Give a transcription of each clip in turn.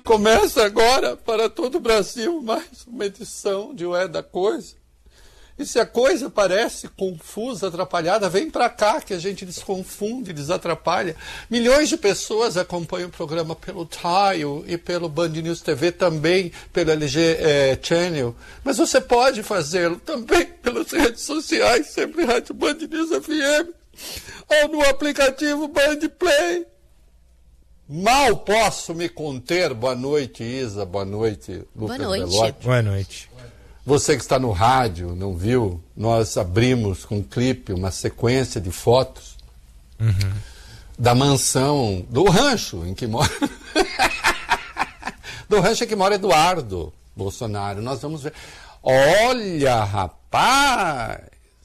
Começa agora para todo o Brasil mais uma edição de O É da Coisa. E se a coisa parece confusa, atrapalhada, vem para cá que a gente desconfunde, desatrapalha. Milhões de pessoas acompanham o programa pelo Tile e pelo Band News TV, também pelo LG Channel. Mas você pode fazê-lo também pelas redes sociais, sempre Rádio Band News FM, ou no aplicativo Band Play. Mal posso me conter. Boa noite, Isa. Boa noite, Lucas Belotti. Boa noite. Você que está no rádio, não viu? Nós abrimos com um clipe, uma sequência de fotos da mansão, do rancho em que mora... do rancho em que mora Eduardo Bolsonaro. Nós vamos ver. Olha, rapaz!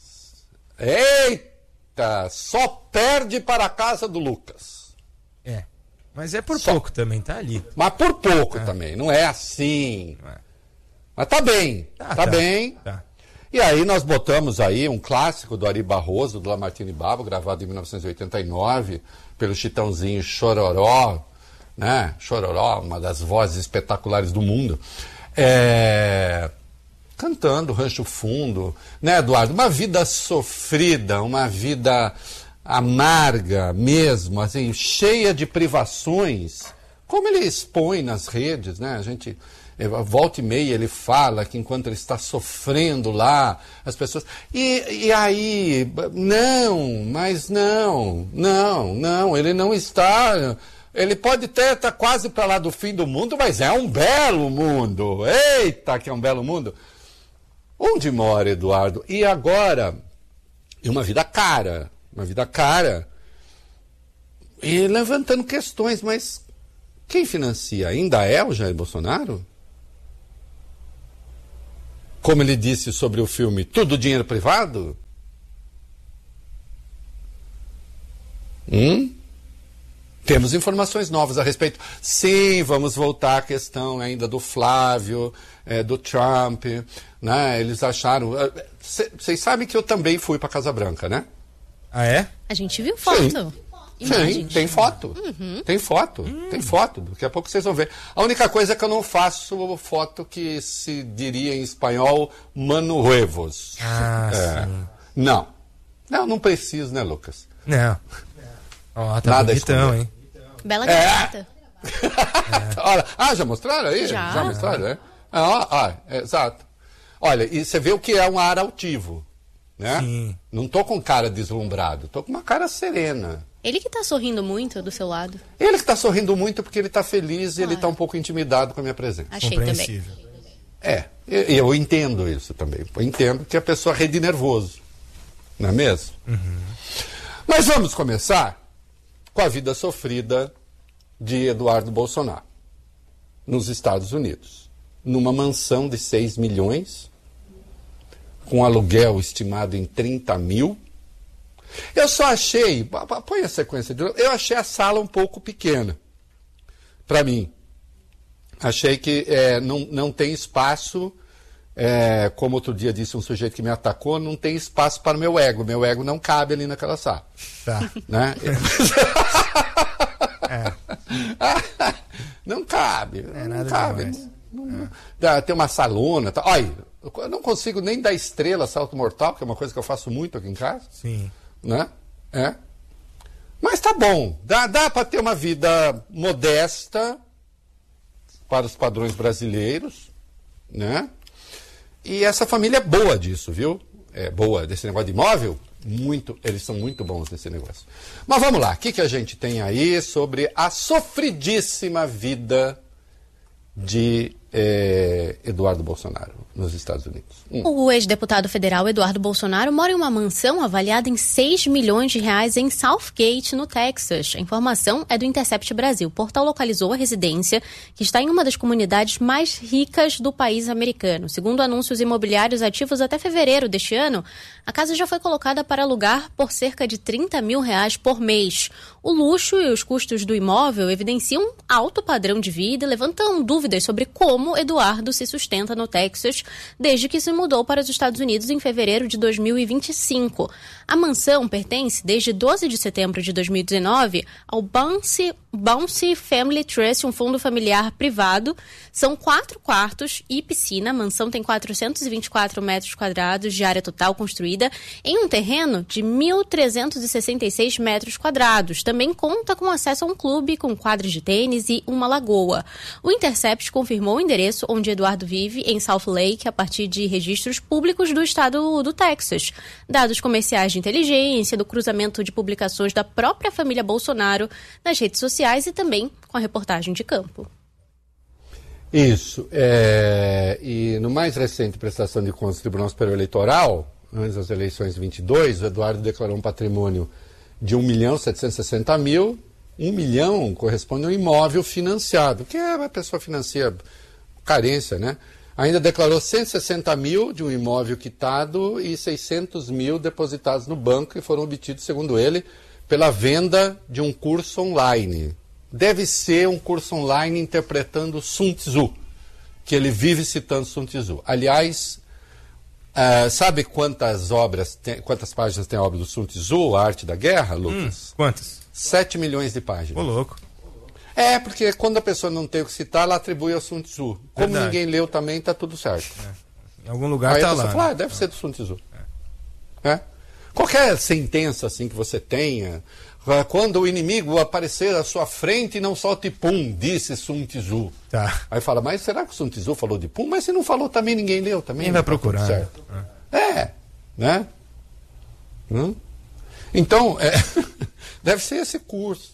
Eita! Só perde para a casa do Lucas. É. Mas é por pouco também, tá ali. Mas por pouco também, não é assim. Mas tá bem, tá bem. Tá. E aí nós botamos aí um clássico do Ari Barroso, do Lamartine Babo, gravado em 1989, pelo Chitãozinho Chororó, né? Chororó, uma das vozes espetaculares do mundo. Cantando Rancho Fundo, né, Eduardo? Uma vida sofrida, uma vida amarga mesmo, assim, cheia de privações, como ele expõe nas redes, né? A gente... volta e meia ele fala que enquanto ele está sofrendo lá, as pessoas... E aí, não, ele não está... Ele pode até estar quase para lá do fim do mundo, mas é um belo mundo. Eita, que é um belo mundo. Onde mora, Eduardo? E agora, uma vida cara, e levantando questões, mas quem financia? Ainda é o Jair Bolsonaro? Como ele disse sobre o filme Tudo Dinheiro Privado? Temos informações novas a respeito. Sim, vamos voltar à questão ainda do Flávio, do Trump, né? Eles acharam... Vocês sabem que eu também fui para Casa Branca, né? Ah, é? A gente viu foto. Sim, tem foto. Tem foto. Daqui a pouco vocês vão ver. A única coisa é que eu não faço foto que se diria em espanhol mano huevos. Sim. Não preciso, né, Lucas? Não. Ó, tá Nada bonitão, hein? Bela gata. Olha, já mostraram aí? Já mostraram, né? Exato. Olha, e você vê o que é um ar altivo, né? Sim. Não tô com cara deslumbrado, tô com uma cara serena. Ele que tá sorrindo muito do seu lado. Ele que tá sorrindo muito porque ele tá feliz e ele tá um pouco intimidado com a minha presença. Achei também. Compreensível. Eu entendo isso também. Eu entendo que a pessoa ri de nervoso, não é mesmo? Mas vamos começar com a vida sofrida de Eduardo Bolsonaro, nos Estados Unidos, numa mansão de 6 milhões, com aluguel estimado em 30 mil. Eu só achei, põe a sequência de novo, eu achei a sala um pouco pequena, para mim. Achei que não tem espaço, como outro dia disse um sujeito que me atacou, não tem espaço para o meu ego. Meu ego não cabe ali naquela sala. Tá. Né? Não cabe. Não cabe. Tem uma salona. Tá. Olha, eu não consigo nem dar estrela salto mortal, que é uma coisa que eu faço muito aqui em casa. Sim. Né? Mas tá bom. Dá para ter uma vida modesta para os padrões brasileiros, né? E essa família é boa disso, viu? É boa desse negócio de imóvel. Eles são muito bons nesse negócio. Mas vamos lá, o que a gente tem aí sobre a sofridíssima vida de Eduardo Bolsonaro nos Estados Unidos? O ex-deputado federal Eduardo Bolsonaro mora em uma mansão avaliada em 6 milhões de reais em Southgate, no Texas. A informação é do Intercept Brasil. O portal localizou a residência, que está em uma das comunidades mais ricas do país americano. Segundo anúncios imobiliários ativos até fevereiro deste ano, a casa já foi colocada para alugar por cerca de 30 mil reais por mês. O luxo e os custos do imóvel evidenciam alto padrão de vida e levantam dúvidas sobre como Eduardo se sustenta no Texas desde que se mudou para os Estados Unidos em fevereiro de 2025. A mansão pertence desde 12 de setembro de 2019 ao Bouncy Bouncy Family Trust, um fundo familiar privado. São 4 quartos e piscina. A mansão tem 424 metros quadrados de área total construída em um terreno de 1.366 metros quadrados. Também conta com acesso a um clube com quadras de tênis e uma lagoa. O Intercept confirmou o endereço onde Eduardo vive, em South Lake, a partir de registros públicos do estado do Texas. Dados comerciais de inteligência, do cruzamento de publicações da própria família Bolsonaro nas redes sociais e também com a reportagem de campo. Isso. E no mais recente prestação de contas do Tribunal Superior Eleitoral, antes das eleições de 22, o Eduardo declarou um patrimônio de 1.760.000. 1 milhão corresponde a um imóvel financiado, que é a pessoa financia carência, né? Ainda declarou 160.000 de um imóvel quitado e 600.000 depositados no banco que foram obtidos, segundo ele, pela venda de um curso online. Deve ser um curso online interpretando Sun Tzu, que ele vive citando Sun Tzu. Aliás, sabe quantas páginas tem a obra do Sun Tzu, A Arte da Guerra, Lucas? Quantas? 7 milhões de páginas. Ô, louco. Porque quando a pessoa não tem o que citar, ela atribui ao Sun Tzu. Como Verdade. ninguém leu também, está tudo certo. Em algum lugar Aí tá a pessoa lá. fala, deve ser do Sun Tzu. Qualquer sentença assim que você tenha, quando o inimigo aparecer à sua frente, não solte pum, disse Sun Tzu. Tá. Aí fala, mas será que o Sun Tzu falou de pum? Mas se não falou também, ninguém leu também. Quem vai tá tudo procurar? certo. Né? Então, deve ser esse curso.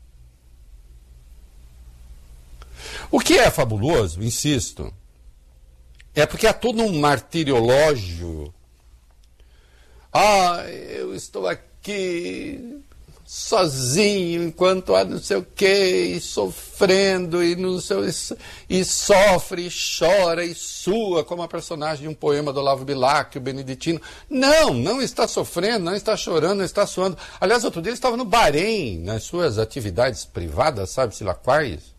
O que é fabuloso, insisto, é porque há todo um martiriológio. Eu estou aqui sozinho enquanto há não sei o quê, e sofrendo, e sofre, e chora, e sua, como a personagem de um poema do Olavo Bilac, o beneditino. Não está sofrendo, não está chorando, não está suando. Aliás, outro dia ele estava no Bahrein, nas suas atividades privadas, sabe-se lá quais.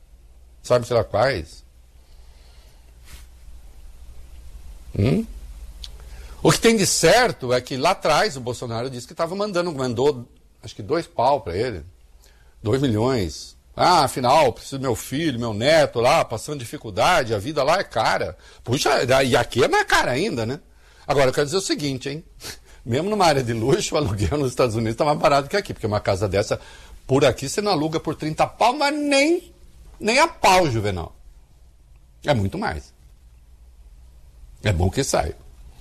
O que tem de certo é que lá atrás o Bolsonaro disse que mandou acho que 2 pau para ele, 2 milhões. Afinal, preciso do meu filho, meu neto lá, passando dificuldade, a vida lá é cara. Puxa, e aqui é mais cara ainda, né? Agora, eu quero dizer o seguinte, hein? Mesmo numa área de luxo, o aluguel nos Estados Unidos está mais barato que aqui, porque uma casa dessa, por aqui, você não aluga por 30 pau, mas nem a pau, Juvenal. É muito mais. É bom que saia.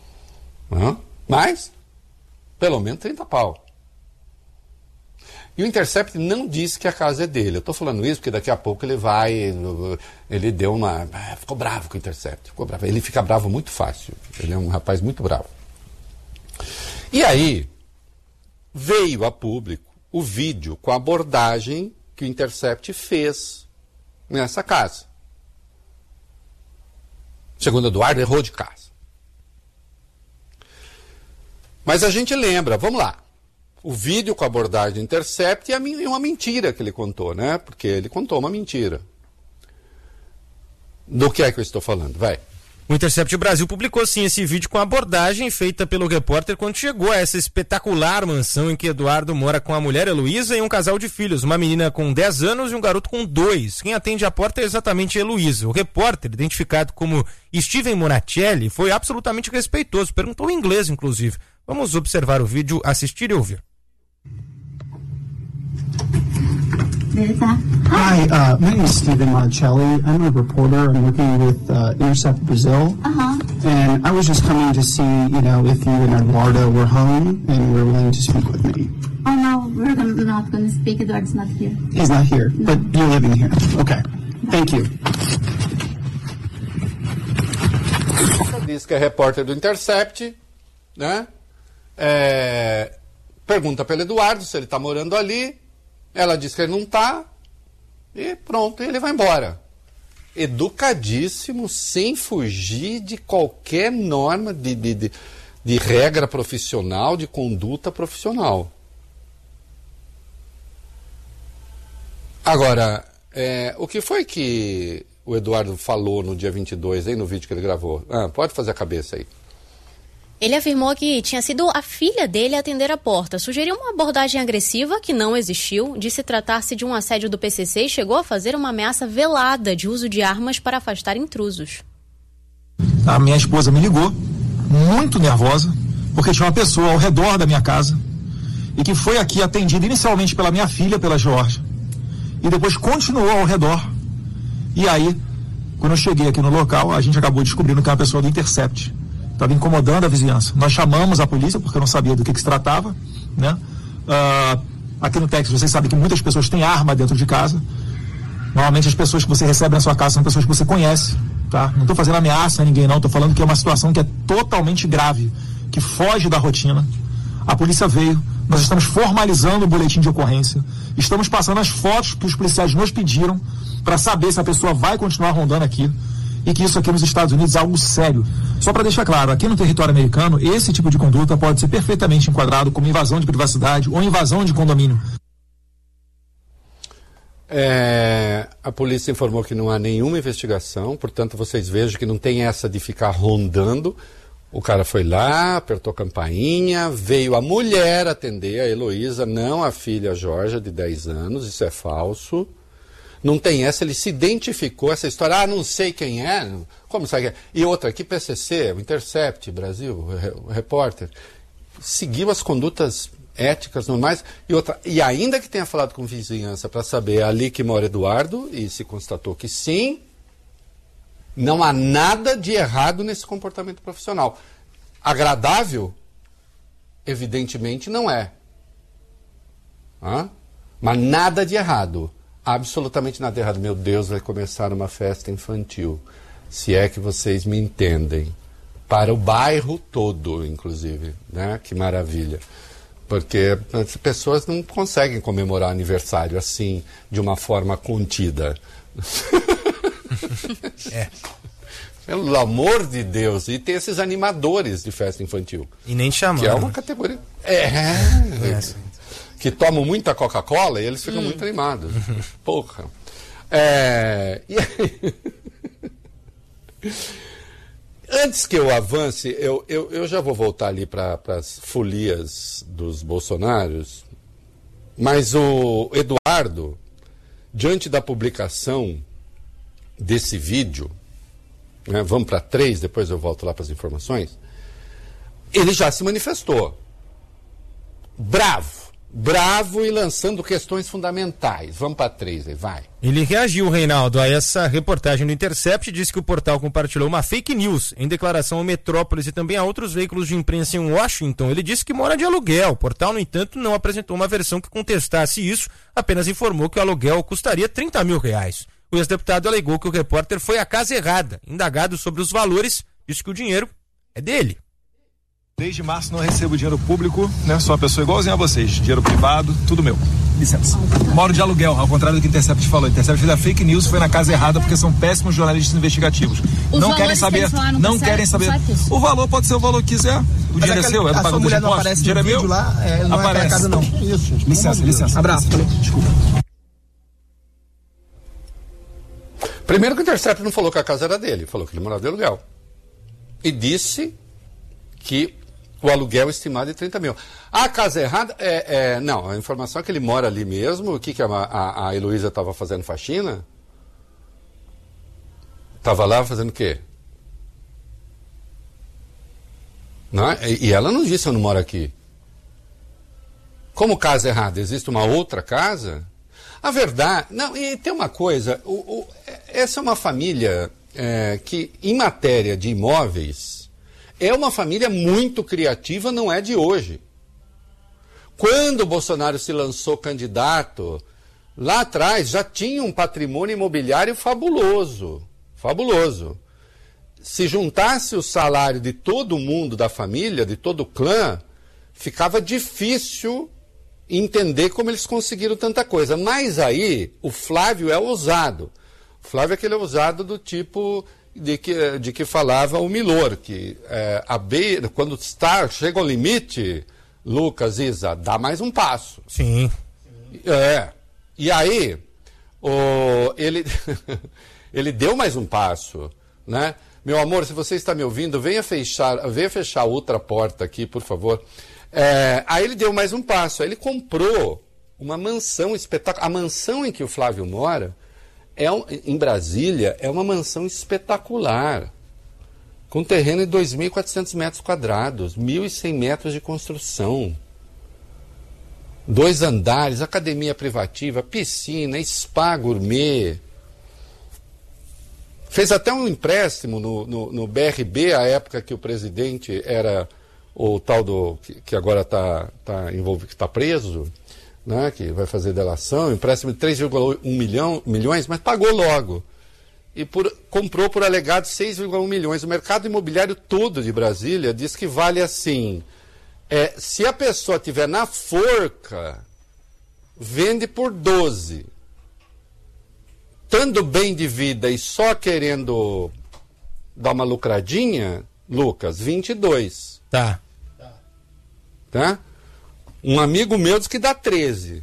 Mas, pelo menos 30 pau. E o Intercept não disse que a casa é dele. Eu estou falando isso porque daqui a pouco ele deu uma... Ficou bravo com o Intercept. Ele fica bravo muito fácil. Ele é um rapaz muito bravo. E aí, veio a público o vídeo com a abordagem que o Intercept fez nessa casa. Segundo Eduardo, errou de casa. Mas a gente lembra, vamos lá, o vídeo com a abordagem do Intercept e uma mentira que ele contou, né? Porque ele contou uma mentira. Do que é que eu estou falando? Vai. O Intercept Brasil publicou sim esse vídeo com a abordagem feita pelo repórter quando chegou a essa espetacular mansão em que Eduardo mora com a mulher Heloísa e um casal de filhos, uma menina com 10 anos e um garoto com 2. Quem atende a porta é exatamente Heloísa. O repórter, identificado como Steven Monatelli, foi absolutamente respeitoso, perguntou em inglês, inclusive. Vamos observar o vídeo, assistir e ouvir. Hi, my name is Steven Monticelli. I'm a reporter. I'm working with Intercept Brazil. And I was just coming to see, if you and Eduardo were home and were willing to speak with me. Oh, no, we're not going to speak. Eduardo's not here. He's not here, but you're living here. Okay. Thank you. Diz que é repórter do Intercept, né? Pergunta pelo Eduardo se ele está morando ali. Ela diz que ele não está. E pronto, ele vai embora. Educadíssimo, sem fugir de qualquer norma de regra profissional, de conduta profissional. Agora, o que foi que o Eduardo falou no dia 22, aí no vídeo que ele gravou? Pode fazer a cabeça aí. Ele afirmou que tinha sido a filha dele a atender a porta. Sugeriu uma abordagem agressiva que não existiu, disse tratar-se de um assédio do PCC e chegou a fazer uma ameaça velada de uso de armas para afastar intrusos. A minha esposa me ligou, muito nervosa, porque tinha uma pessoa ao redor da minha casa e que foi aqui atendida inicialmente pela minha filha, pela Georgia, e depois continuou ao redor. E aí, quando eu cheguei aqui no local, a gente acabou descobrindo que era uma pessoa do Intercept. Estava incomodando a vizinhança. Nós chamamos a polícia, porque eu não sabia do que se tratava, né? Aqui no Texas, vocês sabem que muitas pessoas têm arma dentro de casa. Normalmente as pessoas que você recebe na sua casa são pessoas que você conhece, tá? Não estou fazendo ameaça a ninguém, não. Estou falando que é uma situação que é totalmente grave, que foge da rotina. A polícia veio, nós estamos formalizando o boletim de ocorrência, estamos passando as fotos que os policiais nos pediram para saber se a pessoa vai continuar rondando aqui. E que isso aqui nos Estados Unidos é algo sério. Só para deixar claro, aqui no território americano, esse tipo de conduta pode ser perfeitamente enquadrado como invasão de privacidade ou invasão de condomínio. A polícia informou que não há nenhuma investigação, portanto vocês vejam que não tem essa de ficar rondando. O cara foi lá, apertou a campainha, veio a mulher atender, a Heloísa, não a filha Georgia, de 10 anos, isso é falso. Não tem essa, ele se identificou, essa história, não sei quem é, como sabe quem é? E outra, aqui PCC, o Intercept, Brasil, o repórter, seguiu as condutas éticas normais, e ainda que tenha falado com vizinhança para saber ali que mora Eduardo, e se constatou que sim, não há nada de errado nesse comportamento profissional. Agradável? Evidentemente não é. Mas nada de errado. Absolutamente nada errado. Meu Deus, vai começar uma festa infantil. Se é que vocês me entendem. Para o bairro todo, inclusive. Né? Que maravilha. Porque as pessoas não conseguem comemorar aniversário assim, de uma forma contida. Pelo amor de Deus. E tem esses animadores de festa infantil. E nem chamam. Que é uma categoria... Que tomam muita Coca-Cola e eles ficam muito animados. Porra. E aí... Antes que eu avance, eu já vou voltar ali para as folias dos bolsonaros, mas o Eduardo, diante da publicação desse vídeo, né, vamos para 3, depois eu volto lá para as informações, ele já se manifestou. Bravo e lançando questões fundamentais. Vamos para 3 aí, vai. Ele reagiu, Reinaldo, a essa reportagem do Intercept, disse que o portal compartilhou uma fake news em declaração ao Metrópolis e também a outros veículos de imprensa em Washington. Ele disse que mora de aluguel. O portal, no entanto, não apresentou uma versão que contestasse isso, apenas informou que o aluguel custaria R$30 mil. O ex-deputado alegou que o repórter foi à casa errada. Indagado sobre os valores, disse que o dinheiro é dele. Desde março não recebo dinheiro público, né? Sou uma pessoa igualzinha a vocês. Dinheiro privado, tudo meu. Licença. Moro de aluguel, ao contrário do que o Intercept falou. O Intercept fez a fake news, foi na casa errada porque são péssimos jornalistas investigativos. Não querem saber. Não querem saber. O valor pode ser o valor que quiser. O dinheiro é seu, é do pagador de impostos. O dinheiro é meu. Lá, não aparece. É casa, não. Isso. Licença. Abraço. Desculpa. Primeiro que o Intercept não falou que a casa era dele, falou que ele morava de aluguel. E disse que o aluguel estimado é 30 mil. A casa errada, não, a informação é que ele mora ali mesmo. O que a Heloísa estava fazendo faxina? Estava lá fazendo o quê? Não é? E ela não disse eu não moro aqui. Como casa errada? Existe uma outra casa? A verdade... Não, e tem uma coisa, essa é uma família que, em matéria de imóveis, é uma família muito criativa, não é de hoje. Quando o Bolsonaro se lançou candidato, lá atrás já tinha um patrimônio imobiliário fabuloso. Fabuloso. Se juntasse o salário de todo mundo da família, de todo o clã, ficava difícil entender como eles conseguiram tanta coisa. Mas aí, o Flávio é ousado. O Flávio é aquele ousado do tipo... De que falava o Milor, que quando chega ao limite, Lucas, Isa, dá mais um passo. Sim. E aí, ele deu mais um passo, né? Meu amor, se você está me ouvindo, venha fechar a outra porta aqui, por favor. Aí ele deu mais um passo. Aí ele comprou uma mansão espetacular. A mansão em que o Flávio mora, em Brasília, é uma mansão espetacular. Com terreno de 2.400 metros quadrados, 1.100 metros de construção. 2 andares, academia privativa, piscina, spa gourmet. Fez até um empréstimo no BRB, à época que o presidente era o tal do... que agora está envolvido, que está preso, né, que vai fazer delação, empréstimo de 3,1 milhões, mas pagou logo. E comprou por alegados 6,1 milhões. O mercado imobiliário todo de Brasília diz que vale assim... se a pessoa estiver na forca, vende por 12. Estando bem de vida e só querendo dar uma lucradinha, Lucas, 22. Tá? Um amigo meu diz que dá 13.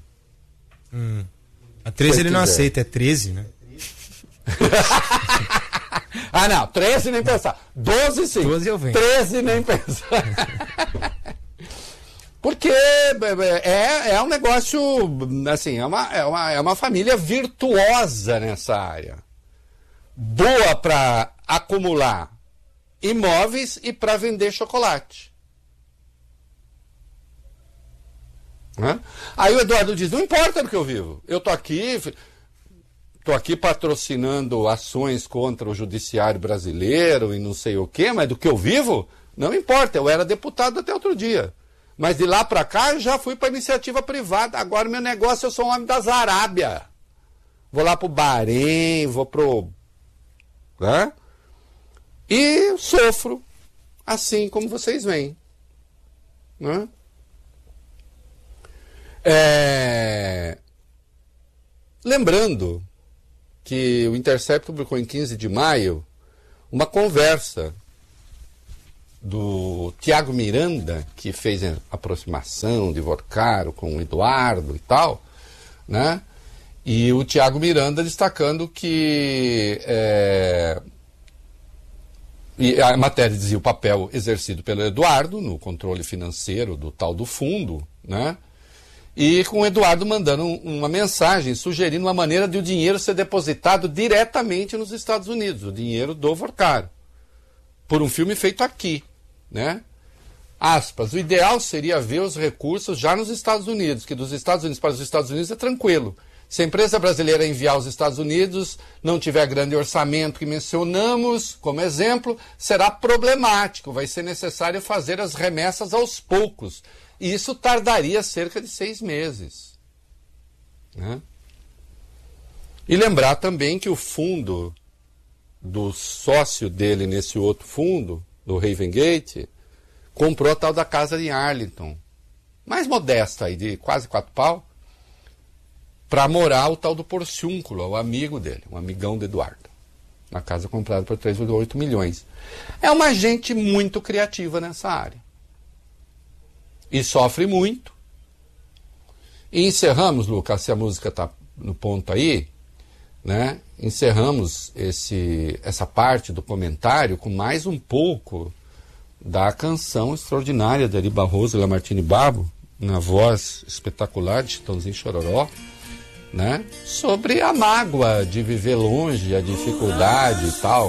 A 13 ele não aceita, é 13, né? Ah, não, 13 nem pensar. 12 sim. 12 eu venho. 13 nem pensar. Porque é um negócio, assim, é uma família virtuosa nessa área. Boa para acumular imóveis e para vender chocolate. Aí o Eduardo diz, não importa do que eu vivo. Eu tô aqui patrocinando ações contra o judiciário brasileiro e não sei o quê, mas do que eu vivo, não importa. Eu era deputado até outro dia. Mas de lá para cá eu já fui para iniciativa privada. Agora meu negócio, eu sou um homem das Arábia. Vou lá pro Bahrein, vou pro... E sofro assim como vocês veem. Lembrando que o Intercept publicou em 15 de maio uma conversa do Tiago Miranda, que fez a aproximação de Vorcaro com o Eduardo e tal, né? E o Tiago Miranda destacando que e a matéria dizia o papel exercido pelo Eduardo no controle financeiro do tal do fundo, né? E com o Eduardo mandando uma mensagem sugerindo uma maneira de o dinheiro ser depositado diretamente nos Estados Unidos, o dinheiro do Vorcaro, por um filme feito aqui, né? Aspas, o ideal seria ver os recursos já nos Estados Unidos, que dos Estados Unidos para os Estados Unidos é tranquilo. Se a empresa brasileira enviar aos Estados Unidos, não tiver grande orçamento que mencionamos como exemplo, será problemático, vai ser necessário fazer as remessas aos poucos. E isso tardaria cerca de 6 meses. Né? E lembrar também que o fundo do sócio dele nesse outro fundo, do Ravengate, comprou a tal da casa em Arlington, mais modesta aí, de quase 4 pau, para morar o tal do Porciúnculo, o amigo dele, um amigão do Eduardo. Uma casa comprada por 3,8 milhões. É uma gente muito criativa nessa área. E sofre muito. E encerramos, Lucas, se a música está no ponto aí, né? Encerramos essa parte do comentário com mais um pouco da canção extraordinária de Ari Barroso e Lamartine Babo, na voz espetacular de Chitãozinho Chororó, né? Sobre a mágoa de viver longe, a dificuldade e tal.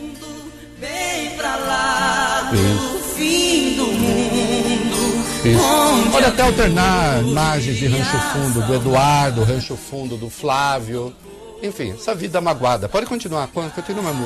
Isso. Pode até alternar imagens de Rancho Fundo do Eduardo, Rancho Fundo do Flávio, enfim, essa vida magoada. Pode continuar, continua a música.